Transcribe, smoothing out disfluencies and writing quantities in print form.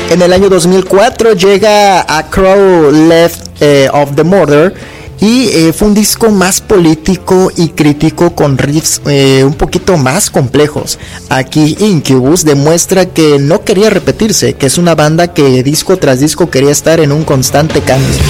En el año 2004 llega A Crow Left of the Murder, y fue un disco más político y crítico con riffs un poquito más complejos. Aquí Incubus demuestra que no quería repetirse, que es una banda que disco tras disco quería estar en un constante cambio.